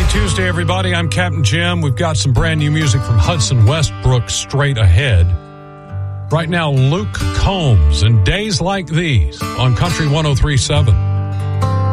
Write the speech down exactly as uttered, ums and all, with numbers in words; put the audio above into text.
Tuesday, everybody. I'm Captain Jim. We've got some brand new music from Hudson Westbrook straight ahead. Right now, Luke Combs and Days Like These on Country one oh three point seven.